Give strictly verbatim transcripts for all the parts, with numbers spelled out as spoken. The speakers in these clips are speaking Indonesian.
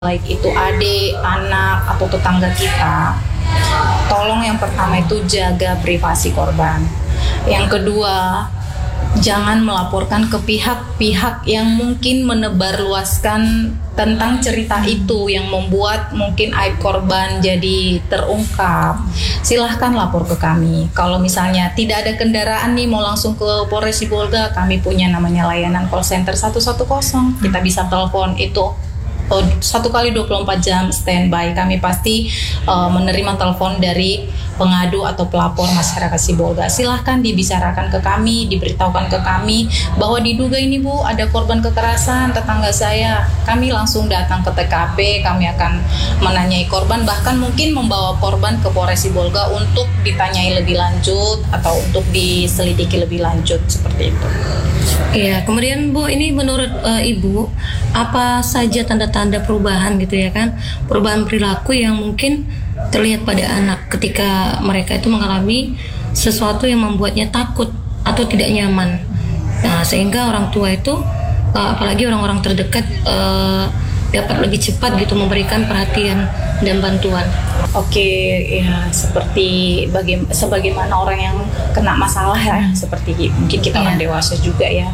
baik itu adik, anak, atau tetangga kita, tolong yang pertama itu jaga privasi korban. Yang kedua, jangan melaporkan ke pihak-pihak yang mungkin menebarluaskan tentang cerita itu yang membuat mungkin aib korban jadi terungkap. Silahkan lapor ke kami. Kalau misalnya tidak ada kendaraan nih mau langsung ke Polres Sibolga, kami punya namanya layanan call center seratus sepuluh. Kita bisa telepon itu satu kali dua puluh empat jam standby. Kami pasti uh, menerima telepon dari pengadu atau pelapor masyarakat Sibolga. Silahkan dibicarakan ke kami, diberitahukan ke kami bahwa diduga ini Bu ada korban kekerasan tetangga saya. Kami langsung datang ke T K P, kami akan menanyai korban, bahkan mungkin membawa korban ke Polres Sibolga untuk ditanyai lebih lanjut atau untuk diselidiki lebih lanjut seperti itu. Iya, kemudian Bu, ini menurut uh, Ibu apa saja tanda-tanda perubahan gitu ya kan, perubahan perilaku yang mungkin terlihat pada anak ketika mereka itu mengalami sesuatu yang membuatnya takut atau tidak nyaman. Nah, sehingga orang tua itu uh, apalagi orang-orang terdekat uh, dapat lebih cepat gitu memberikan perhatian dan bantuan. Oke, ya seperti baga- sebagaimana orang yang kena masalah ya, seperti mungkin kita orang yeah. dewasa juga ya.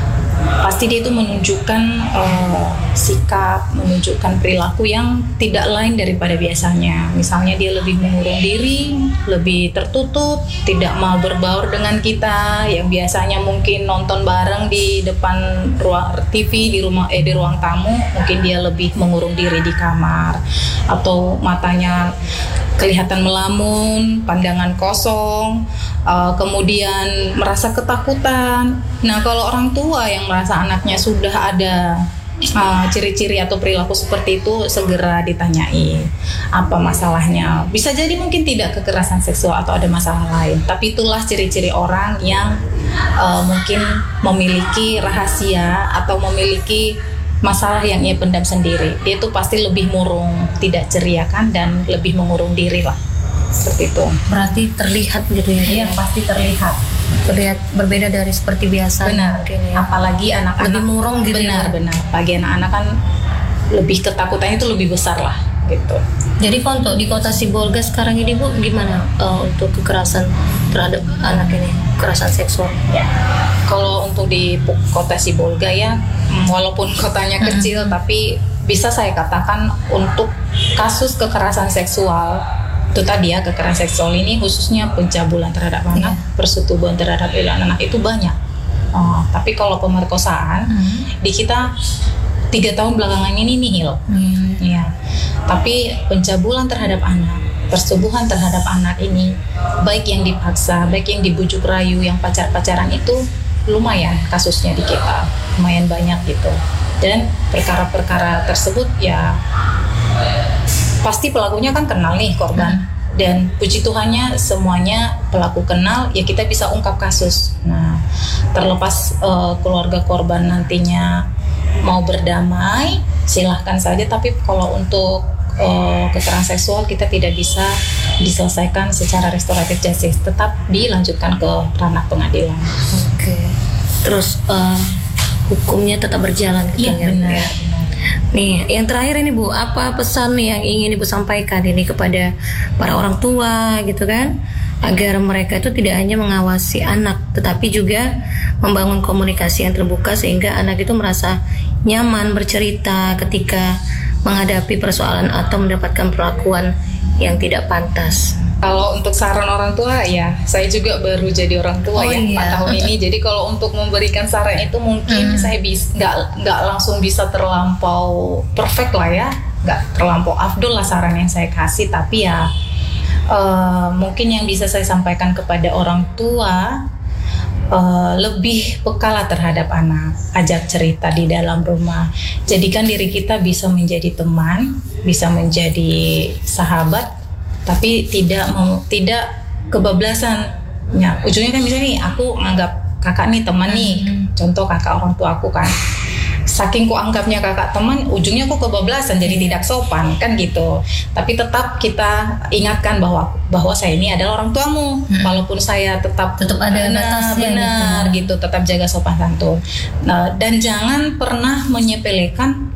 Pasti dia itu menunjukkan uh, sikap, menunjukkan perilaku yang tidak lain daripada biasanya. Misalnya dia lebih mengurung diri, lebih tertutup, tidak mau berbaur dengan kita. Yang biasanya mungkin nonton bareng di depan ruang T V di rumah eh di ruang tamu, mungkin dia lebih mengurung diri di kamar, atau matanya kelihatan melamun, pandangan kosong, uh, kemudian merasa ketakutan. Nah, kalau orang tua yang merasa anaknya sudah ada uh, ciri-ciri atau perilaku seperti itu, segera ditanyai apa masalahnya. Bisa jadi mungkin tidak kekerasan seksual atau ada masalah lain, tapi itulah ciri-ciri orang yang uh, mungkin memiliki rahasia atau memiliki masalah yang ia pendam sendiri. Dia tuh pasti lebih murung, tidak ceria kan, dan lebih mengurung diri lah, seperti itu. Berarti terlihat gitu ya? Iya, pasti terlihat. Terlihat berbeda dari seperti biasa. Benar. Mungkin, ya. Apalagi anak-anak lebih murung gitu. Benar, ya? benar. Bagi anak-anak kan lebih ketakutannya itu lebih besar lah, gitu. Jadi untuk di kota Sibolga sekarang ini Bu, gimana uh, untuk kekerasan terhadap anak ini, kekerasan seksual? Ya. Kalau untuk di kota Sibolga ya, walaupun kotanya kecil, mm-hmm. tapi bisa saya katakan untuk kasus kekerasan seksual itu tadi ya, kekerasan seksual ini khususnya pencabulan terhadap anak, yeah. persetubuhan terhadap anak itu banyak. Oh, tapi kalau pemerkosaan mm-hmm. di kita tiga tahun belakangan ini nihil. Mm-hmm. Ya. Tapi pencabulan terhadap anak, persetubuhan terhadap anak ini, baik yang dipaksa, baik yang dibujuk rayu, yang pacar-pacaran itu lumayan kasusnya di kita, lumayan banyak gitu. Dan perkara-perkara tersebut ya pasti pelakunya kan kenal nih korban, dan puji Tuhannya semuanya pelaku kenal, ya kita bisa ungkap kasus. Nah, terlepas uh, keluarga korban nantinya mau berdamai, silahkan saja, tapi kalau untuk uh, kekerasan seksual kita tidak bisa diselesaikan secara restoratif justice, tetap dilanjutkan ke ranah pengadilan. Oke. Terus uh, hukumnya tetap berjalan gitu ya? Benar. Ya. Nih, yang terakhir ini Bu, apa pesan nih yang ingin Ibu sampaikan ini kepada para orang tua gitu kan, agar mereka itu tidak hanya mengawasi anak, tetapi juga membangun komunikasi yang terbuka sehingga anak itu merasa nyaman bercerita ketika menghadapi persoalan atau mendapatkan perlakuan yang tidak pantas. Kalau untuk saran orang tua ya, saya juga baru jadi orang tua oh, ya iya. empat tahun ini. Jadi kalau untuk memberikan saran itu mungkin hmm. saya bis nggak nggak langsung bisa terlampau perfect lah ya, nggak terlampau afdol lah saran yang saya kasih. Tapi ya uh, mungkin yang bisa saya sampaikan kepada orang tua, uh, lebih peka lah terhadap anak, ajak cerita di dalam rumah. Jadikan diri kita bisa menjadi teman, bisa menjadi sahabat, tapi tidak mau tidak kebablasan. Ya, ujungnya kan misalnya nih, aku anggap kakak nih teman nih, hmm. contoh kakak orang tua aku kan, saking ku anggapnya kakak teman, ujungnya aku kebablasan, jadi tidak sopan kan gitu. Tapi tetap kita ingatkan bahwa bahwa saya ini adalah orang tuamu, hmm. walaupun saya tetap tetap ada batasnya, benar gitu. gitu, tetap jaga sopan santun. Nah, dan jangan pernah menyepelekan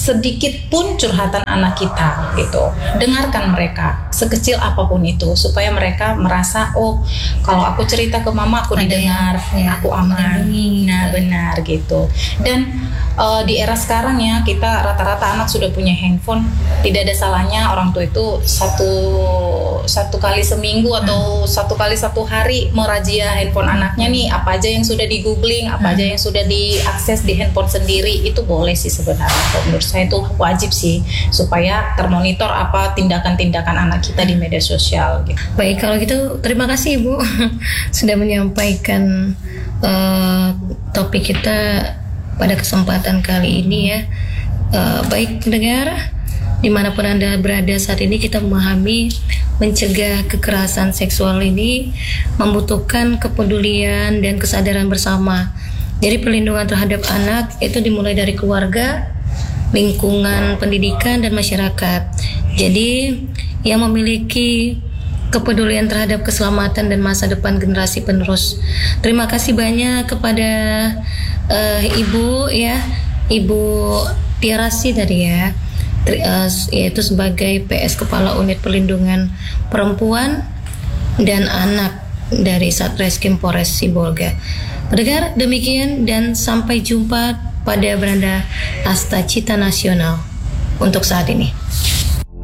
sedikit pun curhatan anak kita gitu. Dengarkan mereka sekecil apapun itu supaya mereka merasa oh kalau aku cerita ke mama aku didengar, ya, aku aman. Nah, benar gitu. Dan uh, di era sekarang ya kita rata-rata anak sudah punya handphone. Tidak ada salahnya orang tua itu satu satu kali seminggu atau hmm. satu kali satu hari merazia handphone anaknya nih, apa aja yang sudah di googling, apa hmm. aja yang sudah diakses di handphone sendiri, itu boleh sih sebenarnya. Menurut saya itu wajib sih supaya termonitor apa tindakan-tindakan anak kita di media sosial gitu. Baik, kalau gitu terima kasih Ibu sudah menyampaikan uh, topik kita pada kesempatan kali ini ya. Uh, baik pendengar, dimanapun Anda berada saat ini, kita memahami mencegah kekerasan seksual ini membutuhkan kepedulian dan kesadaran bersama. Jadi perlindungan terhadap anak itu dimulai dari keluarga, lingkungan pendidikan, dan masyarakat. Jadi yang memiliki kepedulian terhadap keselamatan dan masa depan generasi penerus. Terima kasih banyak kepada uh, Ibu ya, Ibu Tiarasi tadi ya, yaitu sebagai P S Kepala Unit Perlindungan Perempuan dan Anak dari Satreskrim Polres Sibolga. Pendengar, demikian dan sampai jumpa pada Beranda Asta Cita Nasional untuk saat ini.